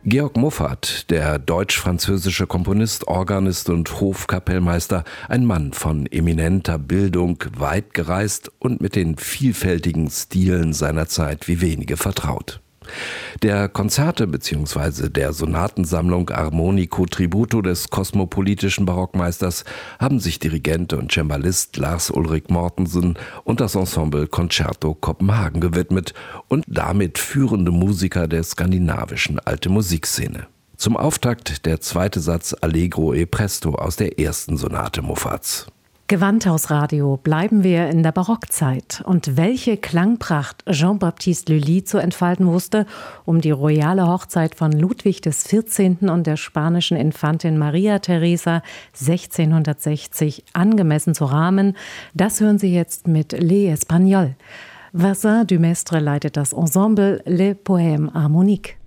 Georg Muffat, der deutsch-französische Komponist, Organist und Hofkapellmeister, ein Mann von eminenter Bildung, weit gereist und mit den vielfältigen Stilen seiner Zeit wie wenige vertraut. Der Konzerte bzw. der Sonatensammlung Armonico Tributo des kosmopolitischen Barockmeisters haben sich Dirigent und Cembalist Lars Ulrik Mortensen und das Ensemble Concerto Kopenhagen gewidmet und damit führende Musiker der skandinavischen Alte Musikszene. Zum Auftakt der zweite Satz Allegro e Presto aus der ersten Sonate Muffats. Gewandhausradio, bleiben wir in der Barockzeit. Und welche Klangpracht Jean-Baptiste Lully zu entfalten wusste, um die royale Hochzeit von Ludwig XIV. Und der spanischen Infantin Maria Teresa 1660 angemessen zu rahmen, das hören Sie jetzt mit Les Espagnols. Vincent Dumestre leitet das Ensemble Les Poèmes Harmoniques.